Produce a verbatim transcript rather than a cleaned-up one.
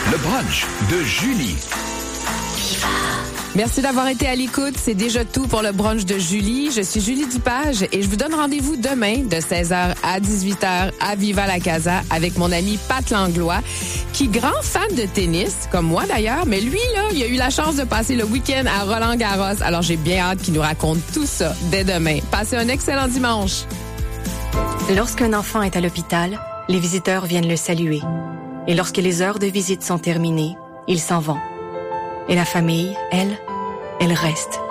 Le brunch de Julie. Merci d'avoir été à l'écoute. C'est déjà tout pour le brunch de Julie. Je suis Julie Dupage et je vous donne rendez-vous demain de seize heures à dix-huit heures à Viva la Casa avec mon ami Pat Langlois, qui est grand fan de tennis, comme moi d'ailleurs, mais lui, là, il a eu la chance de passer le week-end à Roland-Garros. Alors, j'ai bien hâte qu'il nous raconte tout ça dès demain. Passez un excellent dimanche. Lorsqu'un enfant est à l'hôpital, les visiteurs viennent le saluer. Et lorsque les heures de visite sont terminées, ils s'en vont. Et la famille, elle, elle reste.